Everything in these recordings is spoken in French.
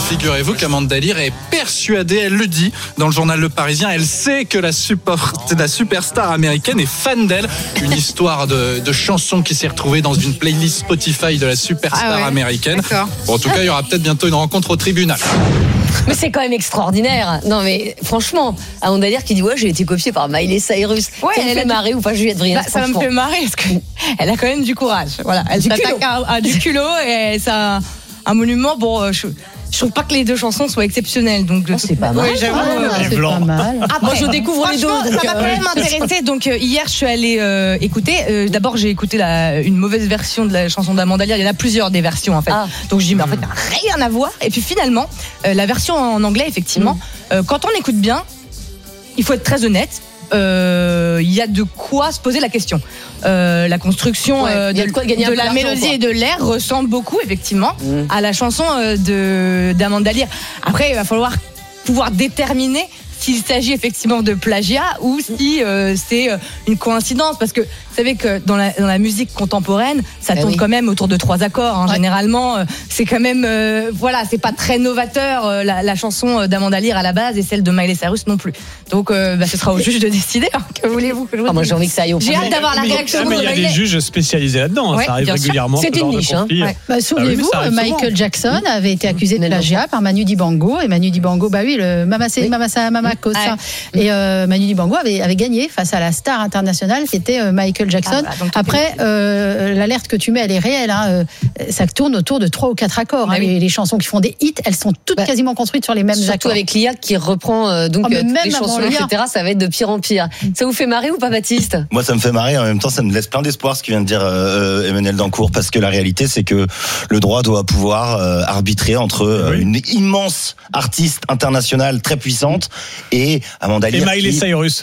figurez-vous qu'Amanda Lear est persuadée, elle le dit dans le journal Le Parisien, elle sait que la superstar américaine est fan d'elle. Une histoire de chansons qui s'est retrouvée dans une playlist Spotify de la superstar américaine. Bon, en tout cas, il y aura peut-être bientôt une rencontre au tribunal. Mais c'est quand même extraordinaire. Non mais franchement, Amanda Lear qui dit j'ai été copiée par Miley Cyrus. Ça me fait marrer ou pas, Juliette Vriens? Ça me fait marrer parce qu'elle a quand même du courage. Voilà, elle s'attaque à du culot et c'est un monument. Bon, je trouve pas que les deux chansons soient exceptionnelles. Donc c'est pas mal. C'est pas mal. Moi, je découvre les deux. Ça m'a quand même intéressée. Donc hier, je suis allée écouter. D'abord, j'ai écouté une mauvaise version de la chanson d'Amanda Lear. Il y en a plusieurs des versions en fait. Donc je dis mais en fait, rien à voir. Et puis finalement, la version en anglais, effectivement, quand on écoute bien, il faut être très honnête. Il y a de quoi se poser la question. La construction de la mélodie et de l'air ressemble beaucoup effectivement à la chanson d'Amanda Lear. Après, il va falloir pouvoir déterminer s'il s'agit effectivement de plagiat ou si c'est une coïncidence, parce que vous savez que dans la musique contemporaine, ça tourne quand même autour de 3 accords. Généralement, c'est quand même c'est pas très novateur la chanson d'Amanda Lear à la base et celle de Miley Cyrus non plus. Donc ce sera au juge de décider. Que voulez-vous que je vous dise? Moi j'ai envie que ça aille au J'ai hâte d'avoir la réaction. Mais il y a des juges spécialisés là-dedans. Ça arrive régulièrement. C'est une niche. Souvenez-vous, Michael Jackson avait été accusé de plagiat par Manu Dibango, et Manu Dibango, le Mama Cosa. Et Manu Dibango avait gagné face à la star internationale qui était Michael Jackson. Après, l'alerte que tu mets, elle est réelle. Ça tourne autour de 3 ou 4 accords. Les chansons qui font des hits, elles sont toutes quasiment construites sur les mêmes accords. Surtout avec l'IA qui reprend les chansons, etc. Ça va être de pire en pire. Ça vous fait marrer ou pas, Baptiste? Moi, ça me fait marrer. En même temps, ça me laisse plein d'espoir ce que vient de dire Emmanuel Dancourt, parce que la réalité, c'est que le droit doit pouvoir arbitrer entre une immense artiste internationale très puissante et Amanda Lear. Et Miley Cyrus.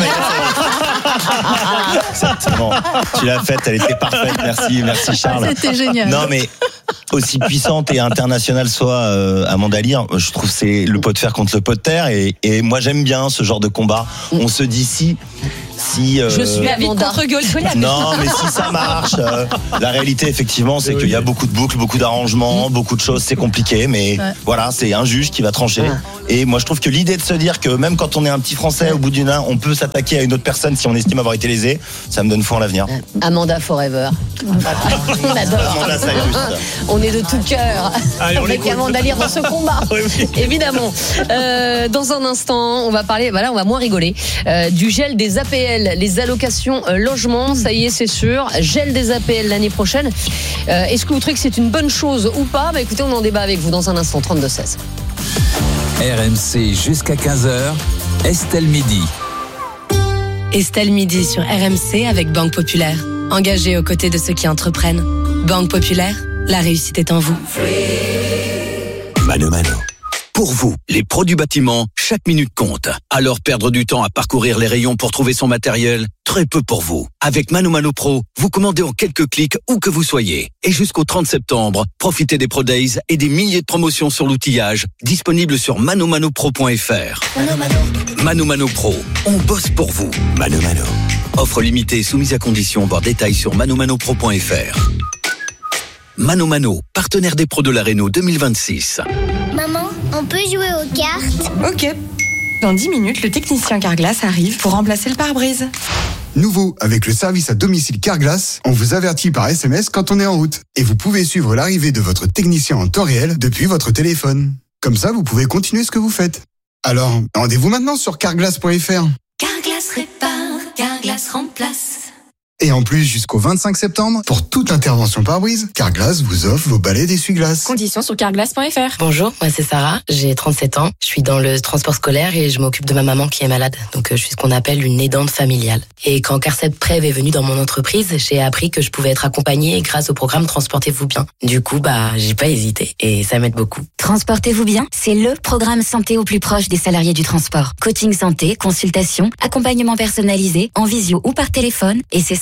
Exactement. Tu l'as faite, elle était parfaite. Merci Charles. C'était génial. Non, mais aussi puissante et internationale soit Amanda Lear, je trouve que c'est le pot de fer contre le pot de terre, et moi j'aime bien ce genre de combat. On se dit si je suis Amanda contre Goliath. Non, mais si ça marche, la réalité effectivement c'est qu'il y a beaucoup de boucles, beaucoup d'arrangements, beaucoup de choses, c'est compliqué, mais voilà, c'est un juge qui va trancher. Et moi je trouve que l'idée de se dire que même quand on est un petit Français au bout du nain, on peut s'attaquer à une autre personne si on estime avoir été lésé, ça me donne foi en l'avenir. Amanda Forever. On adore. Amanda Cyrus. On est de tout cœur avec Amanda Lear dans ce combat. Évidemment. Dans un instant, on va parler, on va moins rigoler, du gel des APL, les allocations logement. Ça y est, c'est sûr. Gel des APL l'année prochaine. Est-ce que vous trouvez que c'est une bonne chose ou pas? Écoutez, on en débat avec vous dans un instant. 32-16. RMC jusqu'à 15h. Estelle Midi. Estelle Midi sur RMC avec Banque Populaire. Engagée aux côtés de ceux qui entreprennent. Banque Populaire, la réussite est en vous. Mano Mano. Pour vous, les pros du bâtiment, chaque minute compte. Alors perdre du temps à parcourir les rayons pour trouver son matériel, très peu pour vous. Avec Mano Mano Pro, vous commandez en quelques clics où que vous soyez. Et jusqu'au 30 septembre, profitez des Pro Days et des milliers de promotions sur l'outillage, disponibles sur manomanopro.fr. Mano Mano Pro, on bosse pour vous. Mano Mano. Offre limitée soumise à condition, voir détails sur manomanopro.fr. Mano Mano, partenaire des pros de la Renault 2026. Maman, on peut jouer aux cartes? Ok. Dans 10 minutes, le technicien Carglass arrive pour remplacer le pare-brise. Nouveau, avec le service à domicile Carglass, on vous avertit par SMS quand on est en route. Et vous pouvez suivre l'arrivée de votre technicien en temps réel depuis votre téléphone. Comme ça, vous pouvez continuer ce que vous faites. Alors, rendez-vous maintenant sur carglass.fr. Carglass répare, Carglass remplace. Et en plus, jusqu'au 25 septembre, pour toute intervention pare-brise, Carglass vous offre vos balais d'essuie-glace. Conditions sur carglass.fr. Bonjour, moi c'est Sarah, j'ai 37 ans, je suis dans le transport scolaire et je m'occupe de ma maman qui est malade. Donc je suis ce qu'on appelle une aidante familiale. Et quand Carcep Prev est venu dans mon entreprise, j'ai appris que je pouvais être accompagnée grâce au programme Transportez-vous bien. Du coup, j'ai pas hésité et ça m'aide beaucoup. Transportez-vous bien, c'est le programme santé au plus proche des salariés du transport. Coaching santé, consultation, accompagnement personnalisé, en visio ou par téléphone, et c'est 100%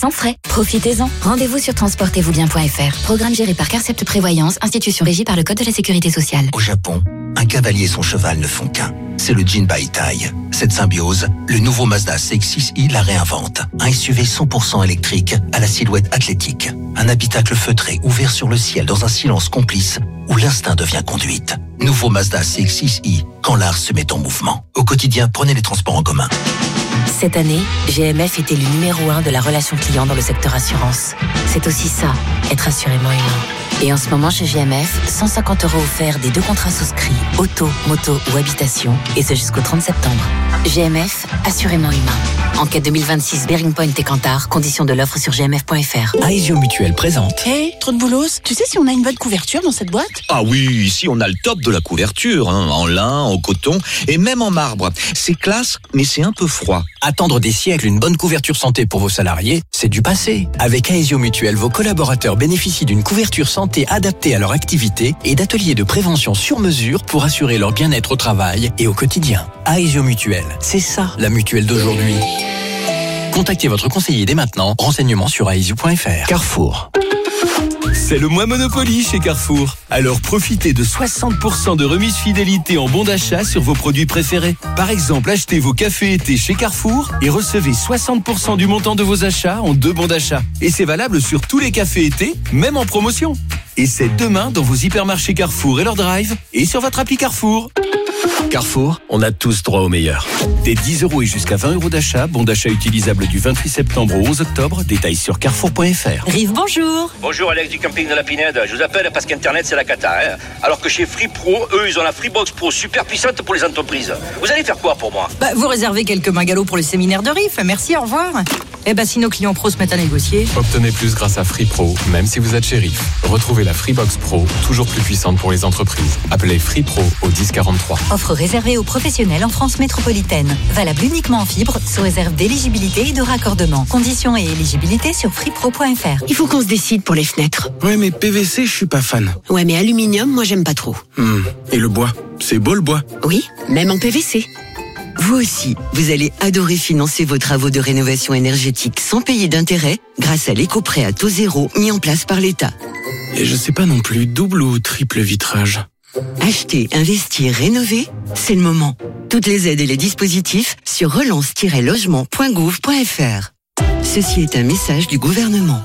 sans frais. Profitez-en. Rendez-vous sur transportezvousbien.fr. Programme géré par Carcept Prévoyance, institution régie par le Code de la Sécurité sociale. Au Japon, un cavalier et son cheval ne font qu'un. C'est le Jinbaitai. Cette symbiose, le nouveau Mazda CX-6i la réinvente. Un SUV 100% électrique à la silhouette athlétique. Un habitacle feutré ouvert sur le ciel dans un silence complice où l'instinct devient conduite. Nouveau Mazda CX-6i, quand l'art se met en mouvement. Au quotidien, prenez les transports en commun. Cette année, GMF est élu numéro 1 de la relation client dans le secteur assurance. C'est aussi ça, être assurément humain. Et en ce moment chez GMF, 150 € offerts des 2 contrats souscrits, auto, moto ou habitation, et ce jusqu'au 30 septembre. GMF, assurément humain. Enquête 2026 Bearing Point et Kantar, conditions de l'offre sur gmf.fr. Aesio Mutuelle présente. Hey, trop de boulos. Tu sais si on a une bonne couverture dans cette boîte? Ah oui, ici on a le top de la couverture, en lin, en coton et même en marbre. C'est classe, mais c'est un peu froid. Attendre des siècles une bonne couverture santé pour vos salariés, c'est du passé. Avec Aesio Mutuelle, vos collaborateurs bénéficient d'une couverture santé adaptée à leur activité et d'ateliers de prévention sur mesure pour assurer leur bien-être au travail et au quotidien. Aesio Mutuelle, c'est ça la mutuelle d'aujourd'hui. Contactez votre conseiller dès maintenant. Renseignements sur aesio.fr. Carrefour. C'est le mois Monopoly chez Carrefour. Alors profitez de 60% de remise fidélité en bon d'achat sur vos produits préférés. Par exemple, achetez vos cafés été chez Carrefour et recevez 60% du montant de vos achats en 2 bons d'achat. Et c'est valable sur tous les cafés été, même en promotion. Et c'est demain dans vos hypermarchés Carrefour et leur drive et sur votre appli Carrefour. Carrefour, on a tous droit au meilleur. Des 10 € et jusqu'à 20 € d'achat, bon d'achat utilisable du 28 septembre au 11 octobre, détails sur carrefour.fr. Rive, bonjour. Bonjour Alex du camping de la Pinède, je vous appelle parce qu'Internet c'est la cata. Alors que chez Free Pro, eux ils ont la Freebox Pro super puissante pour les entreprises. Vous allez faire quoi pour moi? Vous réservez quelques bungalows pour le séminaire de Riff, merci, au revoir. Si nos clients pros se mettent à négocier. Obtenez plus grâce à Free Pro, même si vous êtes chez Riff. Retrouvez la Freebox Pro, toujours plus puissante pour les entreprises. Appelez Free Pro au 1043. Offre réservée aux professionnels en France métropolitaine. Valable uniquement en fibre, sous réserve d'éligibilité et de raccordement. Conditions et éligibilité sur freepro.fr. Il faut qu'on se décide pour les fenêtres. Ouais, mais PVC, je suis pas fan. Ouais, mais aluminium, moi j'aime pas trop. Et le bois? C'est beau le bois? Oui, même en PVC. Vous aussi, vous allez adorer financer vos travaux de rénovation énergétique sans payer d'intérêt grâce à l'éco-prêt à taux zéro mis en place par l'État. Et je sais pas non plus, double ou triple vitrage? Acheter, investir, rénover, c'est le moment. Toutes les aides et les dispositifs sur relance-logement.gouv.fr. Ceci est un message du gouvernement.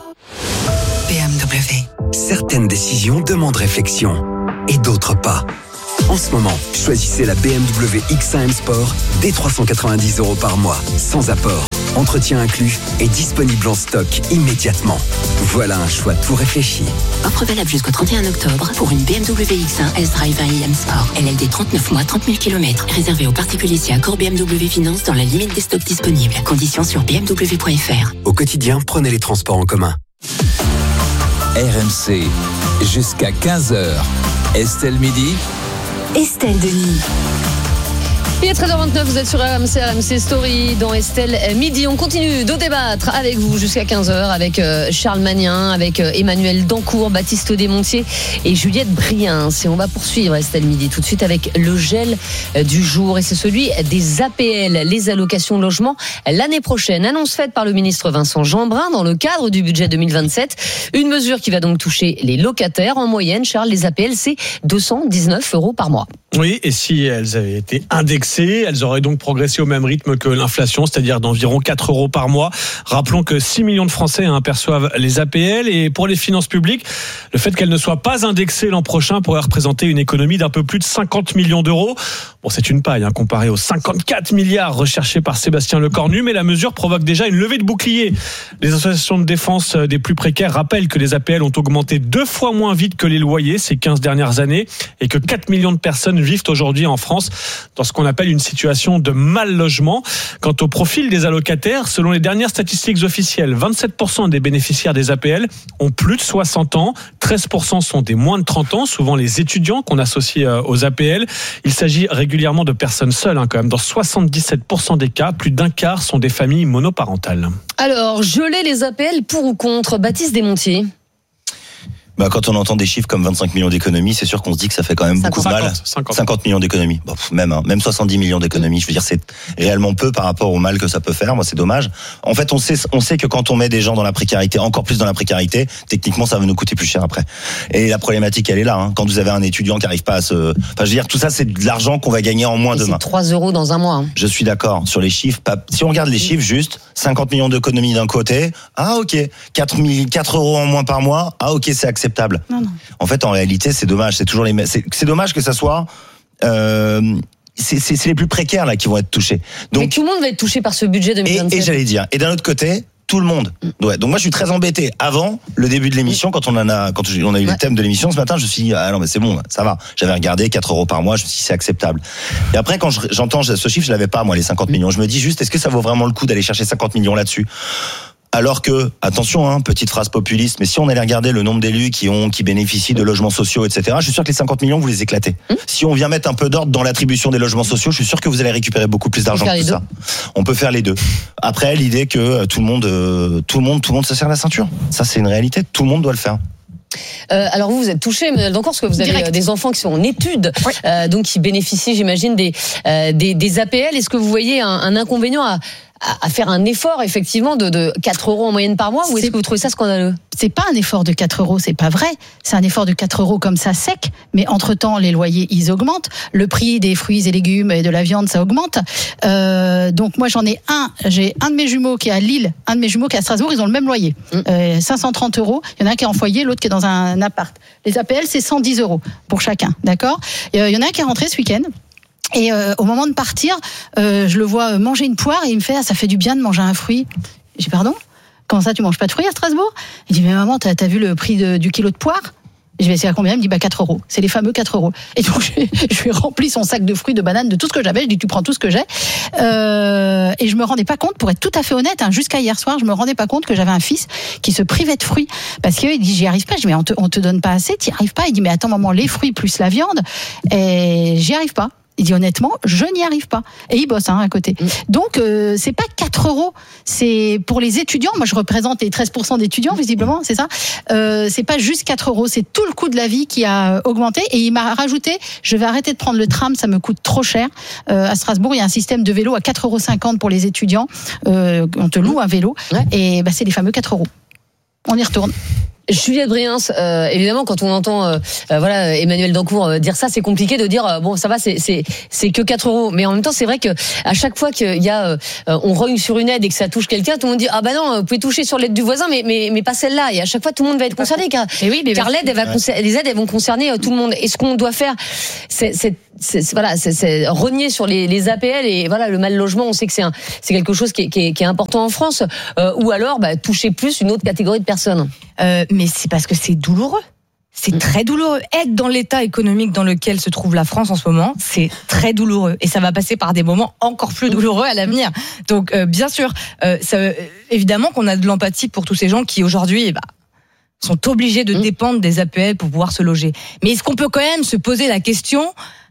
BMW. Certaines décisions demandent réflexion et d'autres pas. En ce moment, choisissez la BMW X1 M Sport dès 390 € par mois, sans apport. Entretien inclus et disponible en stock immédiatement. Voilà un choix tout réfléchi. Offre valable jusqu'au 31 octobre pour une BMW X1 S-Drive 1 IM Sport. LLD 39 mois, 30 000 km. Réservé aux particuliers si accord BMW Finance dans la limite des stocks disponibles. Conditions sur bmw.fr. Au quotidien, prenez les transports en commun. RMC, jusqu'à 15h. Estelle Midi. Estelle Denis. Il est 13h29, vous êtes sur RMC Story dans Estelle Midi. On continue de débattre avec vous jusqu'à 15h avec Charles Magnin, avec Emmanuel Dancourt, Baptiste Desmontiers et Juliette Briens. Et on va poursuivre Estelle Midi tout de suite avec le gel du jour. Et c'est celui des APL, les allocations logement l'année prochaine. Annonce faite par le ministre Vincent Jeanbrun dans le cadre du budget 2027. Une mesure qui va donc toucher les locataires. En moyenne, Charles, les APL, c'est 219 € par mois. Oui, et si elles avaient été indexées, elles auraient donc progressé au même rythme que l'inflation, c'est-à-dire d'environ 4 € par mois. Rappelons que 6 millions de Français perçoivent les APL, et pour les finances publiques, le fait qu'elles ne soient pas indexées l'an prochain pourrait représenter une économie d'un peu plus de 50 millions d'euros. Bon, c'est une paille comparé aux 54 milliards recherchés par Sébastien Lecornu, mais la mesure provoque déjà une levée de bouclier. Les associations de défense des plus précaires rappellent que les APL ont augmenté 2 fois moins vite que les loyers ces 15 dernières années, et que 4 millions de personnes vivent aujourd'hui en France dans ce qu'on appelle une situation de mal logement. Quant au profil des allocataires, selon les dernières statistiques officielles, 27% des bénéficiaires des APL ont plus de 60 ans, 13% sont des moins de 30 ans, souvent les étudiants qu'on associe aux APL. Il s'agit régulièrement de personnes seules, quand même. Dans 77% des cas, plus d'un quart sont des familles monoparentales. Alors, geler les APL pour ou contre, Baptiste Desmontiers? Quand on entend des chiffres comme 25 millions d'économies, c'est sûr qu'on se dit que ça fait quand même beaucoup de mal. 50 millions d'économies. Même 70 millions d'économies. Je veux dire, c'est réellement peu par rapport au mal que ça peut faire. Moi, c'est dommage. En fait, on sait que quand on met des gens dans la précarité, encore plus dans la précarité, techniquement, ça va nous coûter plus cher après. Et la problématique, elle est là. Quand vous avez un étudiant qui arrive pas à se... Enfin, je veux dire, tout ça, c'est de l'argent qu'on va gagner en moins demain. C'est 3 € dans un mois. Je suis d'accord sur les chiffres. Si on regarde les chiffres, juste 50 millions d'économies d'un côté. Ah, ok. 4 € en moins par mois. Ah, ok, c'est acceptable. Non. En fait, en réalité, c'est dommage. C'est toujours c'est dommage que ça soit. C'est les plus précaires là qui vont être touchés. Donc, mais tout le monde va être touché par ce budget 2027. Et j'allais dire. Et d'un autre côté, tout le monde. Ouais. Donc moi, je suis très embêté. Avant le début de l'émission, quand on a eu les thèmes de l'émission ce matin, je me suis dit non mais c'est bon, ça va. J'avais regardé 4 € par mois. Je me suis dit c'est acceptable. Et après, quand j'entends ce chiffre, je l'avais pas moi les 50 millions. Je me dis juste, est-ce que ça vaut vraiment le coup d'aller chercher 50 millions là-dessus? Alors que, attention, petite phrase populiste, mais si on allait regarder le nombre d'élus qui bénéficient de logements sociaux, etc., je suis sûr que les 50 millions, vous les éclatez. Si on vient mettre un peu d'ordre dans l'attribution des logements sociaux, je suis sûr que vous allez récupérer beaucoup plus d'argent que tout ça. On peut faire les deux. Après, l'idée que tout le monde se serre la ceinture. Ça, c'est une réalité. Tout le monde doit le faire. Alors vous êtes touché, Emmanuel Dancourt, parce que vous avez des enfants qui sont en études, donc qui bénéficient, j'imagine, des APL. Est-ce que vous voyez un inconvénient à faire un effort effectivement de 4 € en moyenne par mois, ou est-ce que vous trouvez ça scandaleux? C'est pas un effort de 4 €, c'est pas vrai. C'est un effort de 4 € comme ça sec, mais entre-temps les loyers ils augmentent, le prix des fruits et légumes et de la viande ça augmente. Donc moi j'ai un de mes jumeaux qui est à Lille, un de mes jumeaux qui est à Strasbourg, ils ont le même loyer. 530 €, il y en a un qui est en foyer, l'autre qui est dans un appart. Les APL c'est 110 € pour chacun, d'accord? Il y en a un qui est rentré ce week-end. Et au moment de partir, je le vois manger une poire et il me fait ça fait du bien de manger un fruit. J'ai dit pardon? Comment ça, tu manges pas de fruits à Strasbourg? Il dit mais maman, t'as vu le prix du kilo de poire? Je vais essayer à combien? Il me dit 4 €. C'est les fameux 4 €. Et donc je lui ai rempli son sac de fruits, de bananes, de tout ce que j'avais. Je lui ai dit tu prends tout ce que j'ai. Et je me rendais pas compte, pour être tout à fait honnête, jusqu'à hier soir, je me rendais pas compte que j'avais un fils qui se privait de fruits parce qu'il dit j'y arrive pas. Je dis mais on te donne pas assez, t'y arrives pas. Il dit mais attends maman, les fruits plus la viande, et j'y arrive pas. Il dit honnêtement, je n'y arrive pas. Et il bosse à côté. Donc c'est pas 4 €, c'est pour les étudiants. Moi je représente les 13% d'étudiants visiblement, c'est ça. C'est pas juste 4 €, c'est tout le coût de la vie qui a augmenté. Et il m'a rajouté, je vais arrêter de prendre le tram, ça me coûte trop cher. À Strasbourg, il y a un système de vélo à 4,50 € pour les étudiants. On te loue un vélo, et c'est les fameux 4 €. On y retourne. Juliette Briens, évidemment, quand on entend Emmanuel Dancourt dire ça, c'est compliqué de dire bon, ça va, c'est que 4 €. Mais en même temps, c'est vrai que à chaque fois qu'il y a on rogne sur une aide et que ça touche quelqu'un, tout le monde dit ah bah non, vous pouvez toucher sur l'aide du voisin, mais pas celle-là. Et à chaque fois, tout le monde va être concerné car l'aide, les aides, elles vont concerner tout le monde. Et ce qu'on doit faire, c'est rogner sur les APL et le mal logement. On sait que c'est quelque chose qui est important en France, ou alors toucher plus une autre catégorie de personnes. Mais c'est parce que c'est douloureux. C'est très douloureux. Être dans l'état économique dans lequel se trouve la France en ce moment, c'est très douloureux. Et ça va passer par des moments encore plus douloureux à l'avenir. Donc, bien sûr, évidemment qu'on a de l'empathie pour tous ces gens qui, aujourd'hui, sont obligés de dépendre des APL pour pouvoir se loger. Mais est-ce qu'on peut quand même se poser la question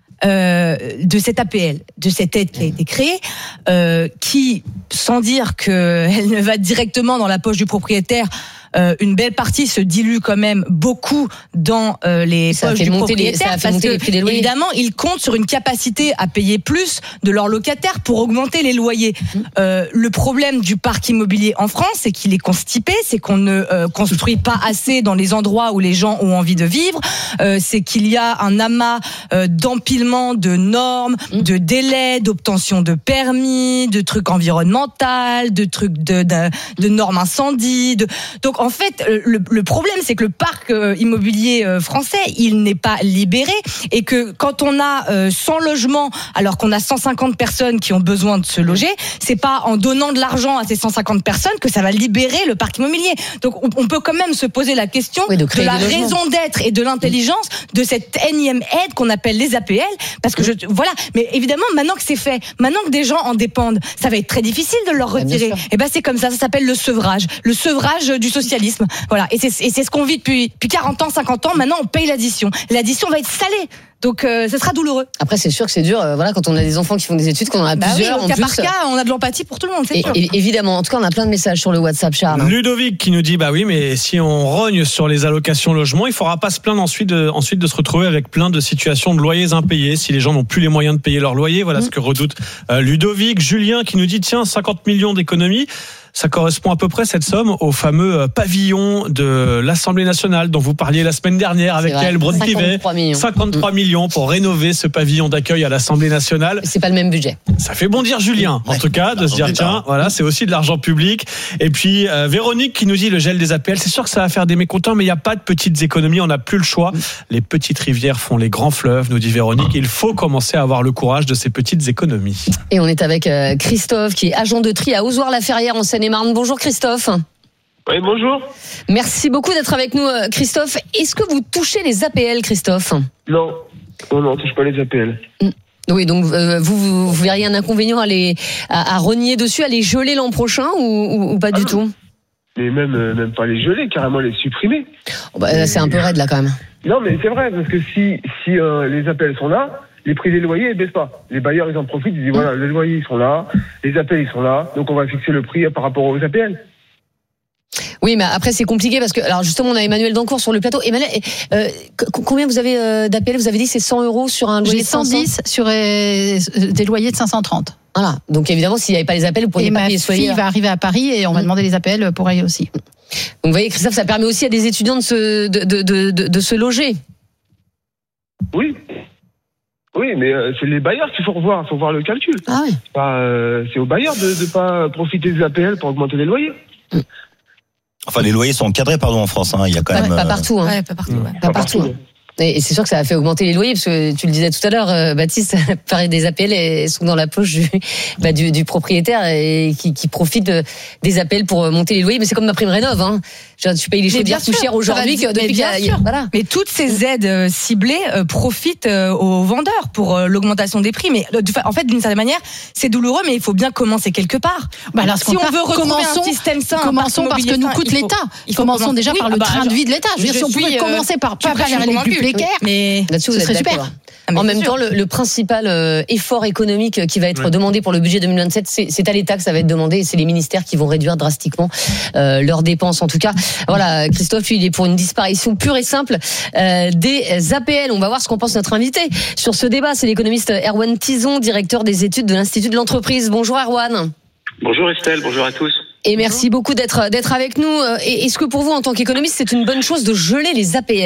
de cette APL, de cette aide qui a été créée, qui, sans dire qu'elle ne va directement dans la poche du propriétaire, une belle partie se dilue quand même beaucoup dans les poches du propriétaire, parce que évidemment ils comptent sur une capacité à payer plus de leurs locataires pour augmenter les loyers. Le problème du parc immobilier en France, c'est qu'il est constipé, c'est qu'on ne construit pas assez dans les endroits où les gens ont envie de vivre, c'est qu'il y a un amas d'empilement de normes, de délais, d'obtention de permis, de trucs environnementaux, de trucs de normes incendie, donc en fait, le problème, c'est que le parc immobilier français, il n'est pas libéré, et que quand on a 100 logements, alors qu'on a 150 personnes qui ont besoin de se loger, c'est pas en donnant de l'argent à ces 150 personnes que ça va libérer le parc immobilier. Donc, on peut quand même se poser la question de la raison d'être et de l'intelligence de cette énième aide qu'on appelle les APL, parce que mais évidemment, maintenant que c'est fait, maintenant que des gens en dépendent, ça va être très difficile de leur retirer. Et c'est comme ça s'appelle le sevrage du social. socialisme. Voilà. Et c'est ce qu'on vit depuis 40 ans, 50 ans. Maintenant, on paye l'addition. L'addition va être salée. Donc, ce sera douloureux. Après, c'est sûr que c'est dur, voilà, quand on a des enfants qui font des études, qu'on en a plusieurs. Oui, au cas par cas, on a de l'empathie pour tout le monde, c'est sûr. Évidemment. En tout cas, on a plein de messages sur le WhatsApp, Charles. Ludovic qui nous dit, bah oui, mais si on rogne sur les allocations logement, il faudra pas se plaindre ensuite de se retrouver avec plein de situations de loyers impayés si les gens n'ont plus les moyens de payer leur loyer. Voilà ce que redoute Ludovic. Julien qui nous dit, tiens, 50 millions d'économies. Ça correspond à peu près, cette somme, au fameux pavillon de l'Assemblée nationale dont vous parliez la semaine dernière avec Yael Braun-Pivet. 53 millions pour rénover ce pavillon d'accueil à l'Assemblée nationale. C'est pas le même budget. Ça fait bondir Julien, en tout cas, de se dire, tiens, voilà, c'est aussi de l'argent public. Et puis, Véronique qui nous dit le gel des APL. C'est sûr que ça va faire des mécontents, mais il n'y a pas de petites économies. On n'a plus le choix. Les petites rivières font les grands fleuves, nous dit Véronique. Il faut commencer à avoir le courage de ces petites économies. Et on est avec Christophe, qui est agent de tri à Ozoir-la-Ferrière en Seine-et-Marne. Bonjour Christophe. Oui, bonjour. Merci beaucoup d'être avec nous Christophe. Est-ce que vous touchez les APL, Christophe ? Non, on touche pas les APL. Oui, donc vous verriez un inconvénient à renier dessus, à les geler l'an prochain ou pas du tout ? Mais même pas les geler, carrément les supprimer. C'est un peu raide là quand même. Non mais c'est vrai, parce que si les APL sont là, les prix des loyers ne baissent pas. Les bailleurs, ils en profitent, ils disent voilà, les loyers, ils sont là, les APL, ils sont là, donc on va fixer le prix par rapport aux APL. Oui, mais après, c'est compliqué parce que, alors justement, on a Emmanuel Dancourt sur le plateau. Emmanuel, combien vous avez d'APL ? Vous avez dit c'est 100 € sur un loyer de 500 ? J'ai 110 sur des loyers de 530. Voilà. Donc évidemment, s'il n'y avait pas les APL, vous pourriez pas payer ce loyer. Ma fille va arriver à Paris et on va demander les APL pour elle aussi. Donc vous voyez, Christophe, ça permet aussi à des étudiants de se loger. Oui. Oui, mais c'est les bailleurs qu'il faut revoir. Il faut voir le calcul. Ah oui. C'est aux bailleurs de ne pas profiter des APL pour augmenter les loyers. Enfin, les loyers sont encadrés, en France. Il y a quand même. Pas partout. Ouais, pas partout. Pas partout. Et c'est sûr que ça a fait augmenter les loyers, parce que tu le disais tout à l'heure, Baptiste, pareil, des APL elles sont dans la poche du propriétaire et qui profite des APL pour monter les loyers. Mais c'est comme ma prime rénov, hein. Tu payes les chaudières plus cher aujourd'hui que depuis qu'il y a. Voilà. Mais toutes ces aides ciblées profitent aux vendeurs pour l'augmentation des prix. Mais en fait, d'une certaine manière, c'est douloureux, mais il faut bien commencer quelque part. Alors, si on veut retrouver un système sain, commençons par ce que nous coûte l'État. Commençons déjà par le train de vie de l'État. Je veux dire, si on pouvait commencer par pas vers les plus précaires, mais là-dessus, ce serait super. En même temps, le principal effort économique qui va être demandé pour le budget 2027, c'est à l'État que ça va être demandé, et c'est les ministères qui vont réduire drastiquement leurs dépenses. En tout cas, voilà, Christophe, lui, il est pour une disparition pure et simple des APL. On va voir ce qu'en pense notre invité sur ce débat. C'est l'économiste Erwan Tison, directeur des études de l'Institut de l'entreprise. Bonjour Erwan. Bonjour Estelle, bonjour à tous. Et merci beaucoup d'être avec nous. Et est-ce que pour vous, en tant qu'économiste, c'est une bonne chose de geler les APL ?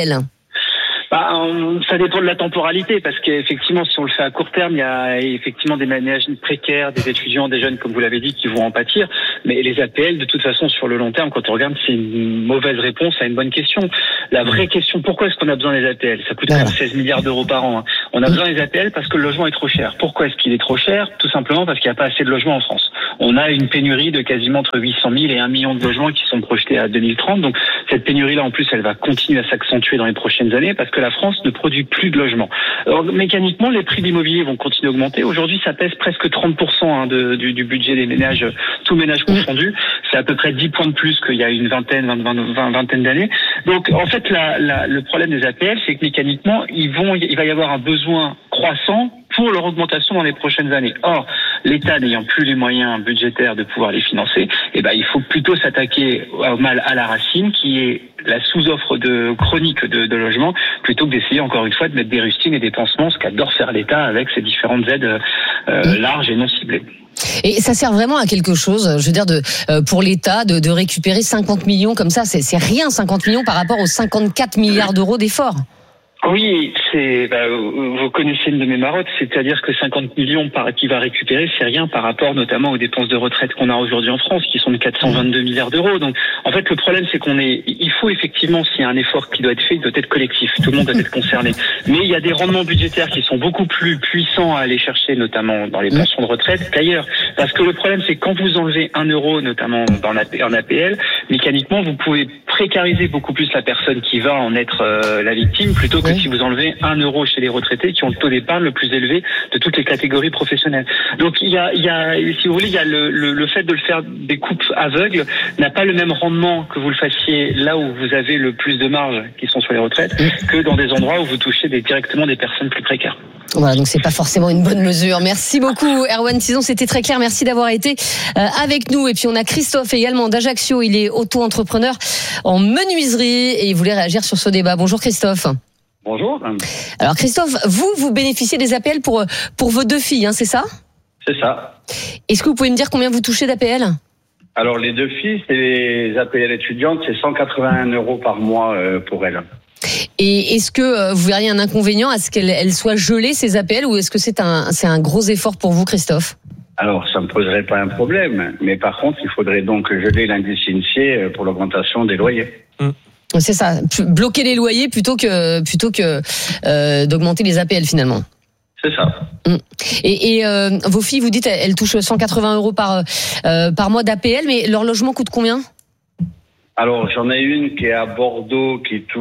Ça dépend de la temporalité, parce qu'effectivement, si on le fait à court terme, il y a effectivement des ménages précaires, des étudiants, des jeunes, comme vous l'avez dit, qui vont en pâtir. Mais les APL, de toute façon, sur le long terme, quand on regarde, c'est une mauvaise réponse à une bonne question. La vraie question, pourquoi est-ce qu'on a besoin des APL ? Ça coûte quand même 16 milliards d'euros par an. On a besoin des APL parce que le logement est trop cher. Pourquoi est-ce qu'il est trop cher ? Tout simplement parce qu'il n'y a pas assez de logements en France. On a une pénurie de quasiment entre 800 000 et 1 million de logements qui sont projetés à 2030. Donc cette pénurie-là, en plus, elle va continuer à s'accentuer dans les prochaines années parce que la France ne produit plus de logements. Alors, mécaniquement, les prix de l'immobilier vont continuer à augmenter. Aujourd'hui, ça pèse presque 30% du budget des ménages, tous ménages confondus. C'est à peu près 10 points de plus qu'il y a une vingtaine d'années. Donc, en fait, le problème des APL, c'est que mécaniquement, il va y avoir un besoin croissant pour leur augmentation dans les prochaines années. Or, l'État n'ayant plus les moyens budgétaires de pouvoir les financer, il faut plutôt s'attaquer au mal à la racine, qui est la sous-offre chronique de logements, plutôt que d'essayer encore une fois de mettre des rustines et des pansements, ce qu'adore faire l'État avec ses différentes aides larges et non ciblées. Et ça sert vraiment à quelque chose, je veux dire, pour l'État de récupérer 50 millions comme ça, c'est rien 50 millions par rapport aux 54 milliards d'euros d'efforts. Oui, vous connaissez une de mes marottes, c'est-à-dire que 50 millions qu'il va récupérer, c'est rien par rapport notamment aux dépenses de retraite qu'on a aujourd'hui en France, qui sont de 422 milliards d'euros. Donc, en fait, le problème, c'est il faut effectivement, s'il y a un effort qui doit être fait, il doit être collectif. Tout le monde doit être concerné. Mais il y a des rendements budgétaires qui sont beaucoup plus puissants à aller chercher, notamment dans les pensions de retraite, qu'ailleurs. Parce que le problème, c'est que quand vous enlevez 1 euro, notamment en APL, mécaniquement, vous pouvez précarisez beaucoup plus la personne qui va en être la victime, plutôt que si vous enlevez 1 euro chez les retraités qui ont le taux d'épargne le plus élevé de toutes les catégories professionnelles. Donc il y a si vous voulez, il y a le fait de le faire des coupes aveugles n'a pas le même rendement que vous le fassiez là où vous avez le plus de marges qui sont sur les retraites que dans des endroits où vous touchez directement des personnes plus précaires. Voilà, donc c'est pas forcément une bonne mesure. Merci beaucoup, Erwan Tison, c'était très clair. Merci d'avoir été avec nous. Et puis on a Christophe également d'Ajaccio. Il est auto-entrepreneur en menuiserie et il voulait réagir sur ce débat. Bonjour Christophe. Bonjour. Alors Christophe, vous bénéficiez des APL pour vos 2 filles, hein, c'est ça ? C'est ça. Est-ce que vous pouvez me dire combien vous touchez d'APL ? Alors les 2 filles, c'est les APL étudiantes, c'est 181 € par mois pour elles. Et est-ce que vous verriez un inconvénient à ce qu'elles soient gelées, ces APL, ou est-ce que c'est un gros effort pour vous, Christophe ? Alors, ça ne me poserait pas un problème, mais par contre, il faudrait donc geler l'indice INSEE pour l'augmentation des loyers. C'est ça, bloquer les loyers plutôt que d'augmenter les APL finalement. C'est ça. Et vos filles, vous dites, elles touchent 180 € par mois d'APL, mais leur logement coûte combien ? Alors, j'en ai une qui est à Bordeaux,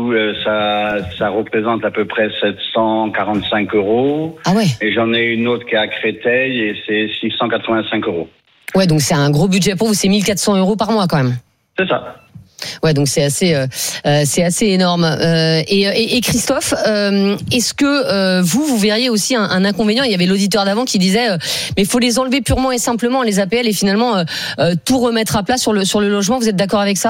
ça représente à peu près 745 €. Ah ouais. Et j'en ai une autre qui est à Créteil et c'est 685 €. Ouais, donc c'est un gros budget pour vous, c'est 1400 € par mois quand même. C'est ça. Ouais, donc c'est assez énorme. Et Christophe, est-ce que vous verriez aussi un inconvénient ? Il y avait l'auditeur d'avant qui disait, mais il faut les enlever purement et simplement les APL et finalement tout remettre à plat sur le logement. Vous êtes d'accord avec ça ?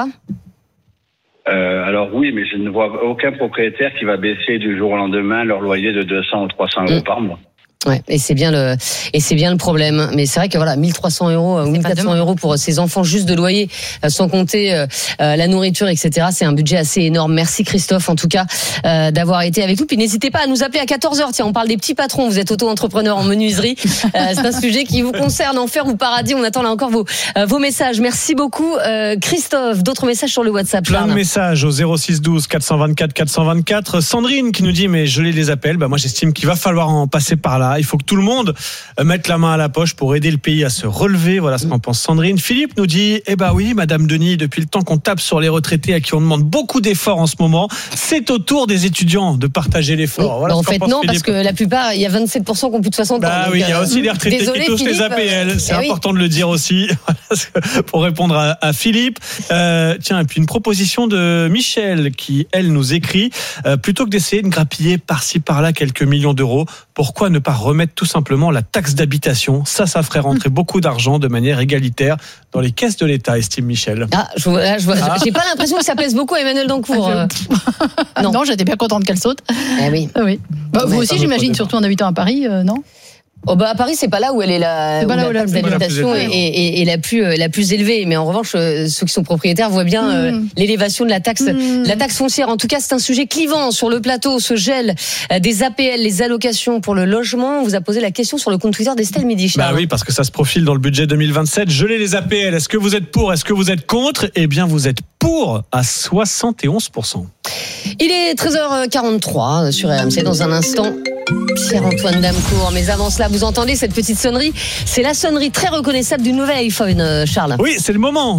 Alors oui, mais je ne vois aucun propriétaire qui va baisser du jour au lendemain leur loyer de 200 ou 300 € par mois. Ouais, et c'est bien le problème. Mais c'est vrai que voilà, 1300 € ou 1400 € pour ses enfants juste de loyer, sans compter la nourriture, etc. C'est un budget assez énorme. Merci Christophe, en tout cas, d'avoir été avec nous. Puis n'hésitez pas à nous appeler à 14h. Tiens, on parle des petits patrons. Vous êtes auto-entrepreneur en menuiserie. C'est un sujet qui vous concerne, enfer ou paradis. On attend là encore vos messages. Merci beaucoup, Christophe. D'autres messages sur le WhatsApp. Plein de messages au 06 12 424 424. Sandrine qui nous dit, mais je les appelle. Moi, j'estime qu'il va falloir en passer par là. Il faut que tout le monde mette la main à la poche pour aider le pays à se relever. Voilà ce qu'en pense Sandrine. Philippe nous dit, oui, Madame Denis, depuis le temps qu'on tape sur les retraités à qui on demande beaucoup d'efforts en ce moment, c'est au tour des étudiants de partager l'effort. Voilà en fait, non, Philippe. Parce que la plupart, il y a 27% qui ont plus de 60 ans. Oui, il y a aussi les retraités qui touchent les APL. C'est important de le dire aussi. Pour répondre à Philippe. Tiens, et puis une proposition de Michel qui, elle, nous écrit, plutôt que d'essayer de grappiller par-ci par-là quelques millions d'euros, pourquoi ne pas remettre tout simplement la taxe d'habitation ? Ça ferait rentrer beaucoup d'argent de manière égalitaire dans les caisses de l'État, estime Michel. Je vois. J'ai pas l'impression que ça plaise beaucoup à Emmanuel Dancourt. Non, j'étais bien contente qu'elle saute. Oui. Vous aussi, j'imagine, surtout en habitant à Paris, non ? À Paris, c'est pas là où elle est la taxe d'habitation est la plus élevée. Mais en revanche, ceux qui sont propriétaires voient bien l'élévation de la taxe foncière. En tout cas, c'est un sujet clivant sur le plateau. Ce gel des APL, les allocations pour le logement. On vous a posé la question sur le compte Twitter d'Estelle Midi. Oui, parce que ça se profile dans le budget 2027. Geler les APL. Est-ce que vous êtes pour ? Est-ce que vous êtes contre ? Eh bien, vous êtes pour à 71%. Il est 13h43 sur RMC. Dans un instant, Pierre-Antoine Damecourt. Mais avant cela, vous entendez cette petite sonnerie ? C'est la sonnerie très reconnaissable du nouvel iPhone, Charles. Oui, c'est le moment.